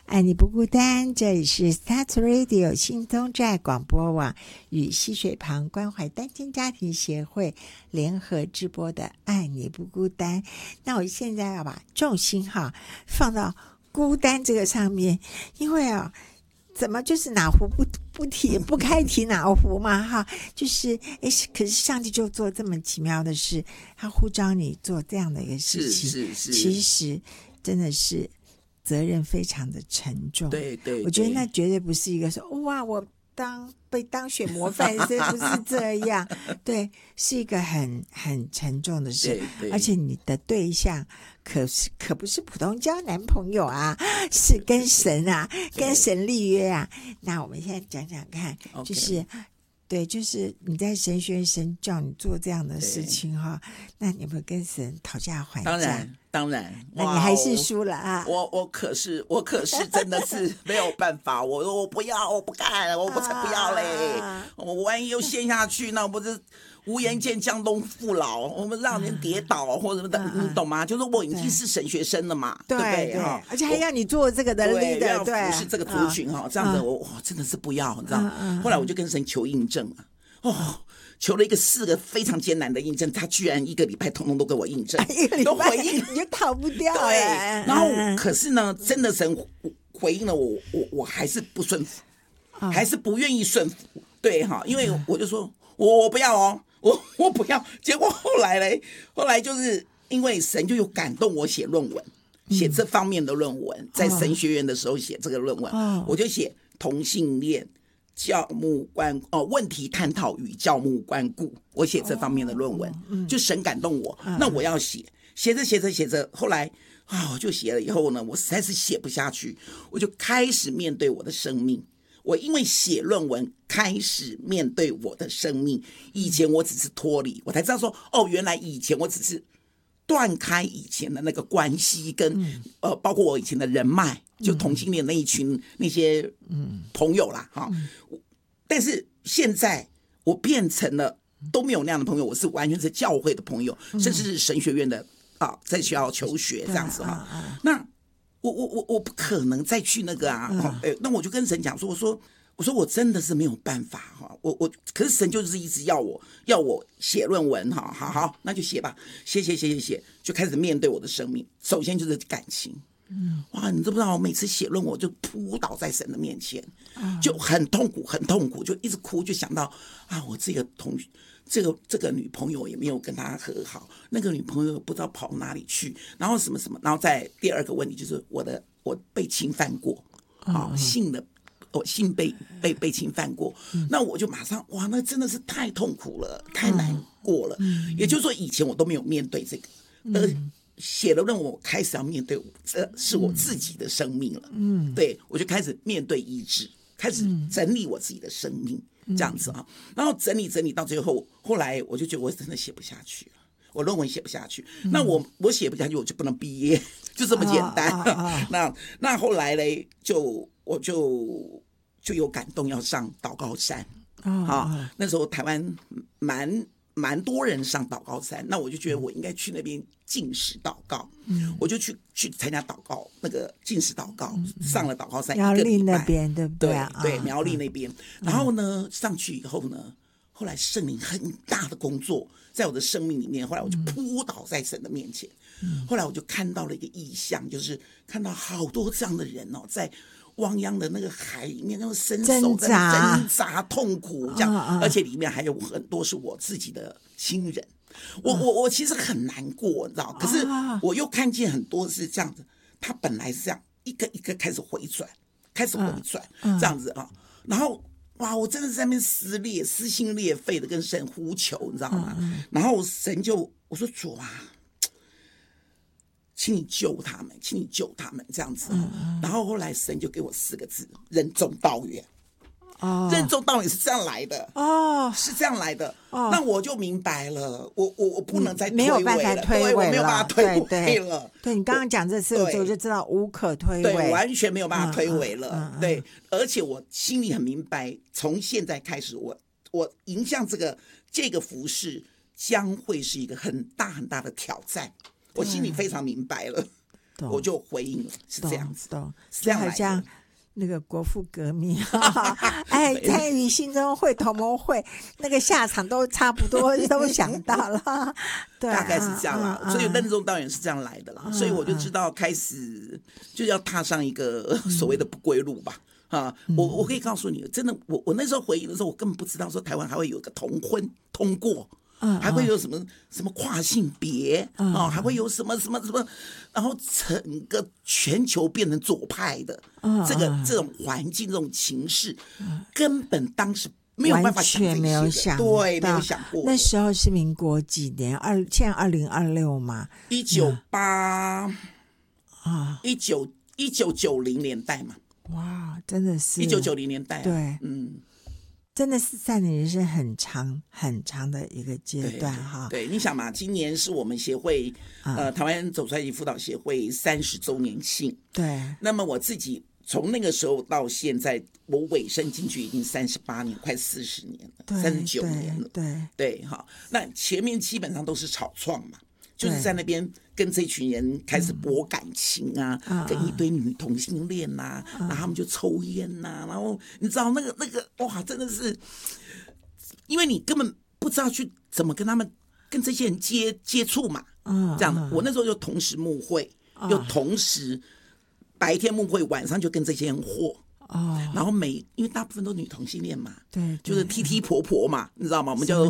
爱你不孤单，这里是 Start Radio 新东寨广播网与溪水旁关怀单亲家庭协会联合直播的爱你不孤单。那我现在要把重心放到孤单这个上面，因为怎么就是哪壶不开提哪壶嘛就是可是上帝就做这么奇妙的事，他呼召你做这样的一个事情， 是其实真的是责任非常的沉重。 对， 我觉得那绝对不是一个说哇我被当选模范生，不是这样对，是一个很沉重的事。 对， 而且你的对象可不是普通交男朋友是跟神跟神立约那我们现在讲讲看就是对，就是你在神学院，神叫你做这样的事情那你有没有跟神讨价还价？ 当然， 那你还是输了我可是真的是没有办法，我不要，我不干，我才不要嘞！我万一又陷下去，那我不是无颜见江东父老，我们让人跌倒或者什么的，你懂吗？就是我已经是神学生了嘛，对不对？ 而且还要你做这个的 leader， 对，要服侍这个族群这样子我真的是不要，你知道？后来我就跟神求印证求了4个非常艰难的印证，他居然1个礼拜统统都给我印证，都回应， 你就逃不掉对，然后可是呢，真的神回应了我还是不顺服，还是不愿意顺服，对因为我就说我不要我不要，结果后来就是因为神就有感动我写论文，写这方面的论文，在神学院的时候写这个论文，我就写同性恋教牧问题探讨与教牧关顾，我写这方面的论文，就神感动我，那我要写着，后来我就写了以后呢，我实在是写不下去，我就开始面对我的生命。我因为写论文开始面对我的生命，以前我只是脱离，我才知道说原来以前我只是断开以前的那个关系跟包括我以前的人脉，就同性恋那一群那些朋友啦但是现在我变成了都没有那样的朋友，我是完全是教会的朋友，甚至是神学院的在学校求学这样子那我不可能再去那个那我就跟神讲说，我说我真的是没有办法可是神就是一直要我写论文好，那就写吧，写，就开始面对我的生命。首先就是感情，你知不知道我每次写论文我就扑倒在神的面前，就很痛苦，就一直哭，就想到我这个这个女朋友也没有跟他和好，那个女朋友不知道跑哪里去，然后什么，然后再第二个问题就是我被侵犯过性被侵犯过，那我就马上那真的是太痛苦了，太难过了。也就是说以前我都没有面对这个，写了论文我开始要面对这是我自己的生命了，对，我就开始面对医治，开始整理我自己的生命这样子然后整理到最后，后来我就觉得我真的写不下去了，我论文写不下去，那我写不下去我就不能毕业，就这么简单。那后来嘞，我就有感动要上祷告山那时候台湾蛮多人上祷告山，那我就觉得我应该去那边禁食祷告，我就去参加祷告那个禁食祷告，上了祷告山1个礼拜，苗栗那边对不对？ 对，苗栗那边。然后呢，上去以后呢，后来圣灵很大的工作在我的生命里面，后来我就扑倒在神的面前，后来我就看到了一个异象，就是看到好多这样的人在汪洋的那个海里面，那种伸手在挣扎痛苦这样，而且里面还有很多是我自己的亲人，我其实很难过，你知道，可是我又看见很多是这样子，他本来是这样一个一个开始回转这样子然后我真的在那边撕心裂肺的跟神呼求，你知道吗？然后神我说主请你救他们这样子然后后来神就给我4个字：任重道远。任重道远是这样来的是这样来的那我就明白了，我不能再推诿了，我没有办法推诿了。 对，你刚刚讲这4个字，我就知道无可推诿， 对，完全没有办法推诿了。对，而且我心里很明白，从现在开始，我迎向这个服事将会是一个很大很大的挑战。我心里非常明白了。 我就回应了，是这样子， 懂， 是这样来的。 就好像那个国父革命，哎，参与兴中会、同盟会，那个下场都差不多，都想到了，对， 大概是这样啦。所以任重导远是这样来的啦。所以我就知道开始就要踏上一个所谓的不归路吧。我可以告诉你，真的，我那时候回应的时候，我根本不知道说台湾还会有一个同婚通过。还会有什么跨性别还会有什么，然后整个全球变成左派的这种环境、这种情势，根本当时没有办法想这些， 没有想到， 对，没有想过。 那时候是民国几年？现在2026嘛 ，1990年代嘛。 哇，真的是 1990年代， 对，真的是在你人生很长很长的一个阶段哈。 对，你想嘛，今年是我们协会台湾走出来辅导协会30周年庆。对，那么我自己从那个时候到现在，我委身进去已经38年，快40年了，39年了。对，好，那前面基本上都是草创嘛。就是在那边跟这群人开始博感情啊，跟一堆女同性恋呐，然后他们就抽烟呐，然后你知道那个哇，真的是，因为你根本不知道去怎么跟这些人接触嘛，这样的。我那时候就同时募会，又同时白天募会，晚上就跟这些人和。然后因为大部分都女同性恋嘛，对，就是 T 婆婆嘛，你知道吗？我们叫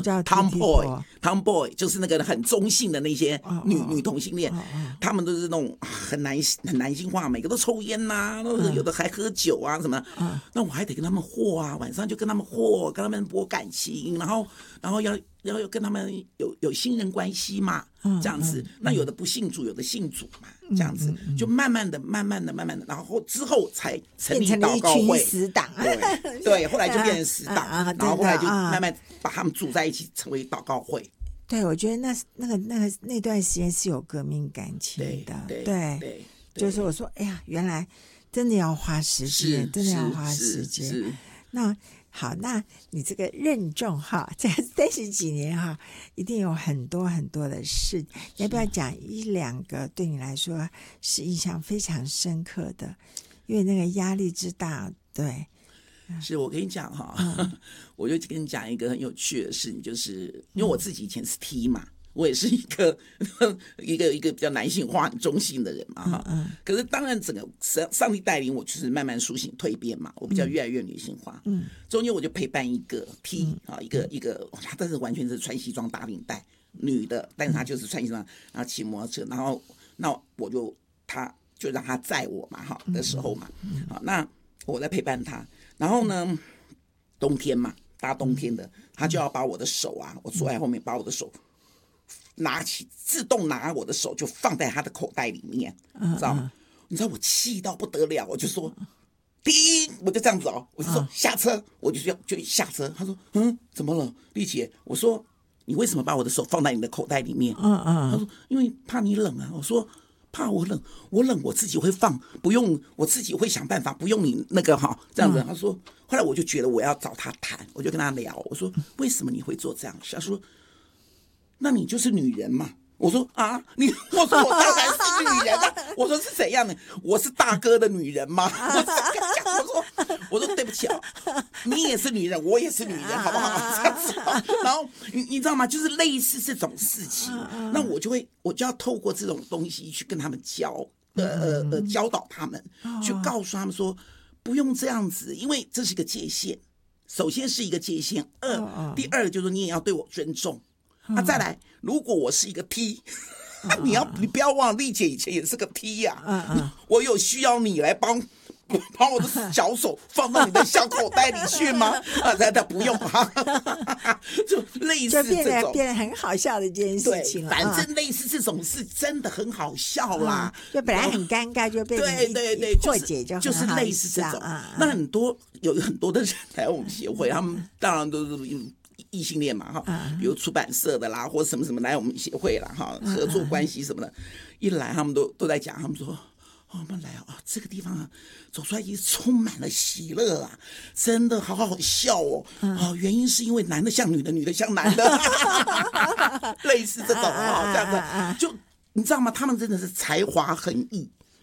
Tomboy 就是那个很中性的那些女同性恋，他们都是那种很男性化，每个都抽烟呐，有的还喝酒啊什么。那我还得跟他们和啊，晚上就跟他们和，跟他们博感情，然后要跟他们有信任关系嘛，这样子。那有的不信主，有的信主嘛，这样子就慢慢的，然后之后才成立祷告会， 死党， 对，后来就变成死党，然后后来就慢慢把他们组在一起，成为祷告会。 对，我觉得那段时间是有革命感情的，对，就是我说，哎呀，原来真的要花时间，真的要花时间。那好，那你这个任重哈，这30几年哈，一定有很多很多的事，你要不要讲1-2个对你来说是印象非常深刻的？因为那个压力之大，对。 是我跟你讲哈，我就跟你讲一个很有趣的事情，就是因为我自己以前是 T 嘛，我也是一个比较男性化、很中性的人嘛哈。可是当然，整个上帝带领我，就是慢慢苏醒蜕变嘛，我比较越来越女性化。中间我就陪伴一个 T 一个，但是完全是穿西装打领带，女的，但是她就是穿西装，然后骑摩托车，然后那我就让她载我嘛哈的时候嘛，好，那我在陪伴她。然后呢，冬天嘛，大冬天的，他就要把我的手啊，我坐在后面，把我的手拿起，自动拿我的手就放在他的口袋里面，知道吗？你知道我气到不得了，我就说停，我就这样子我就说下车，我就下车。他说怎么了，丽姐？我说你为什么把我的手放在你的口袋里面？他说因为怕你冷啊。我说。怕我冷我自己会放，不用我自己会想办法，不用你那个这样子。他说，后来我就觉得我要找他谈，我就跟他聊，我说为什么你会做这样？他说，那你就是女人嘛。我说啊，我说我当然是女人啊。我说是怎样的？我是大哥的女人吗？我说对不起你也是女人，我也是女人，好不好？这样子。然后你知道吗？就是类似这种事情，那我就要透过这种东西去跟他们教导他们，去告诉他们说不用这样子，因为这是一个界限。首先是一个界限，第二个就是你也要对我尊重。再来，如果我是一个 T， 你不要忘了，丽姐以前也是个 T 呀。我有需要你来帮我的小手放到你的小口袋里去吗？他不用就类似这种， 变得很好笑的一件事情了。 反正类似这种事真的很好笑啦。 就本来很尴尬，就变成对破解就是类似这种。那有很多的人来我们协会，他们当然都是异性恋嘛比如出版社的啦，或什么什么来我们协会啦合作关系什么的，一来他们都在讲，他们说我们来这个地方走出来也充满了喜乐啊，真的好好笑原因是因为男的像女的，女的像男的，类似这种这样子，就你知道吗？他们真的是才华横溢，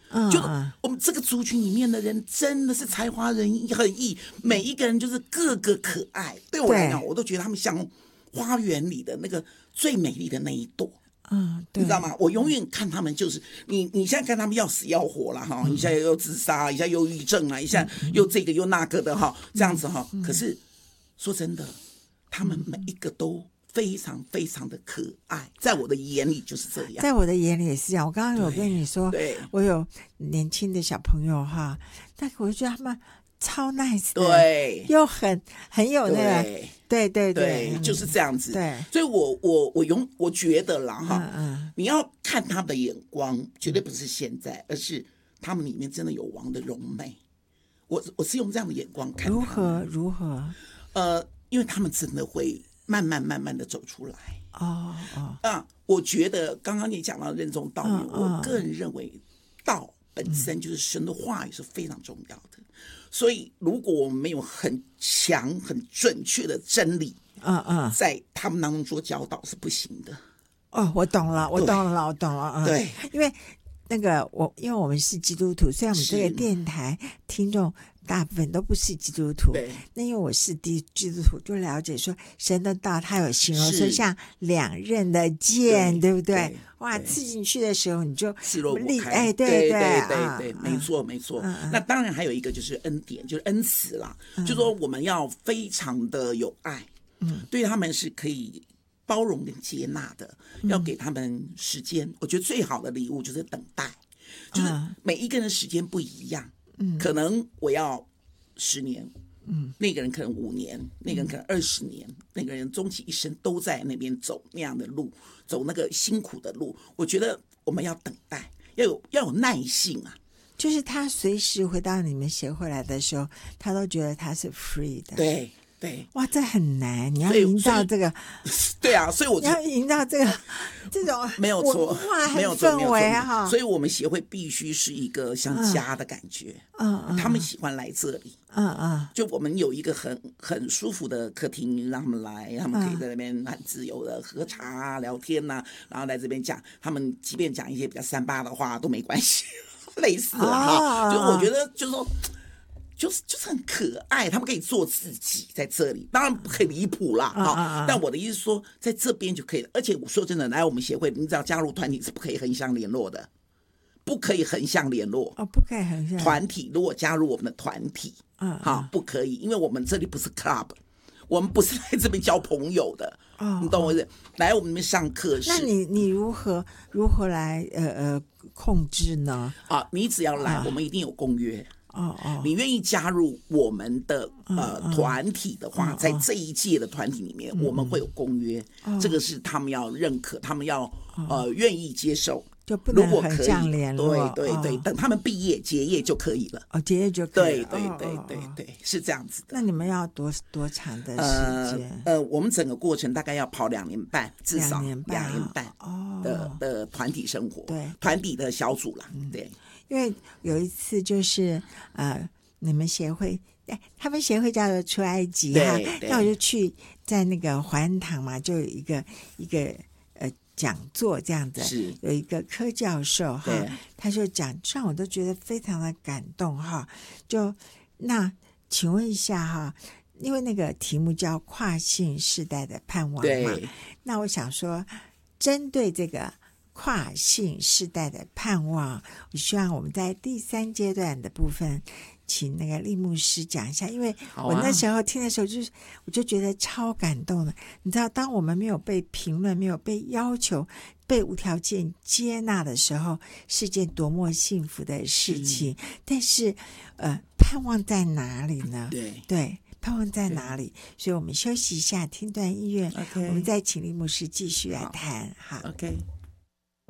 就我们这个族群里面的人真的是才华横溢，每一个人就是个个可爱。对我来讲，我都觉得他们像花园里的那个最美丽的那一朵。 对， 你知道吗？我永远看他们就是你现在看他们要死要活了哈，一下又自杀，一下忧郁症啊，一下又这个又那个的哈，这样子哈。可是说真的，他们每一个都非常非常的可爱，在我的眼里就是这样。 在我的眼里也是这样。我刚刚有跟你说，我有年轻的小朋友哈，但我觉得他们超 nice 的， 对， 又很有那个，对， 就是这样子。 对， 所以我觉得啦哈，你要看他们的眼光，绝对不是现在，而是他们里面真的有王的容美。我是用这样的眼光看他们。 如何？ 因为他们真的会慢慢的走出来。我觉得刚刚你讲到任重道远，我个人认为道本身就是神的话语是非常重要的。所以如果我们没有很强很准确的真理在他们当中做教导是不行的。 我懂了。 对， 因为那个因为我们是基督徒，虽然我们这个电台听众大部分都不是基督徒，那因为我是基督徒，就了解说神的道它有形容说像两刃的剑，对不对？哇，刺进去的时候你就刺若不开。对，没错。那当然还有一个就是恩典，就是恩慈啦，就说我们要非常的有爱，对他们是可以包容跟接纳的，要给他们时间。我觉得最好的礼物就是等待，就是每一个人时间不一样，可能我要10年，那个人可能5年，那个人可能20年，那个人终其一生都在那边走那样的路，走那个辛苦的路。我觉得我们要等待，要有耐性啊。 就是他随时回到你们协会来的时候，他都觉得他是 free 的。 对， 哇，这很难，你要营造这个， 对啊，所以我要营造这种没有错， 没有错，氛围哈。 所以我们协会必须是一个像家的感觉。他们喜欢来这里。就我们有一个很舒服的客厅，让他们来，他们可以在那边很自由的喝茶聊天然后来这边讲，他们即便讲一些比较3八的话都没关系，类似的哈。就我觉得就是说。就是很可爱，他们可以做自己在这里，当然不可以离谱啦但我的意思是说，在这边就可以了。而且我说真的，来我们协会，你只要加入团体是不可以横向联络的，不可以横向联络不可以横向团体。如果加入我们的团体，不可以，因为我们这里不是 club， 我们不是来这边交朋友的。你懂我意思？来我们那边上课是。 那你如何来控制呢？ 你只要来，我们一定有公约。你愿意加入我们的团体的话，在这一届的团体里面，我们会有公约，这个是他们要认可，他们要愿意接受， 就不能横向联络。 对，等他们毕业结业就可以了。 结业就可以了。 对，是这样子的。 那你们要多长的时间？ 我们整个过程大概要跑2年半，至少2年半的团体生活，对，团体的小组啦，对。 因为有一次就是你们协会，他们协会叫做出埃及哈，那我就去在那个怀恩堂嘛，就有一个讲座这样子，有一个柯教授哈，他就讲，让我都觉得非常的感动哈。就那请问一下哈，因为那个题目叫跨性世代的盼望嘛，那我想说，针对这个跨性世代的盼望，我希望我们在第3阶段的部分请那个利牧师讲一下，因为我那时候听的时候我就觉得超感动的。你知道，当我们没有被评论，没有被要求，被无条件接纳的时候，是件多么幸福的事情。但是盼望在哪里呢？对，盼望在哪里？所以我们休息一下，听段音乐，我们再请利牧师继续来谈。好 ，OK。